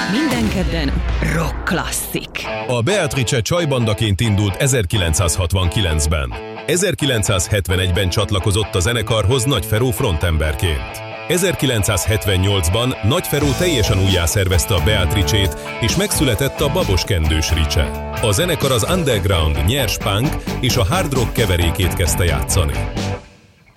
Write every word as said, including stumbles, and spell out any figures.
Minden kedden rock klasszik. A Beatrice csajbandaként indult ezerkilencszázhatvankilencben. ezerkilencszázhetvenegyben csatlakozott a zenekarhoz Nagy Feró frontemberként. ezerkilencszázhetvennyolcban Nagy Feró teljesen újjászervezte a Beatrice-t, és megszületett a Babos Kendős Ricse. A zenekar az underground, nyers punk és a hard rock keverékét kezdte játszani.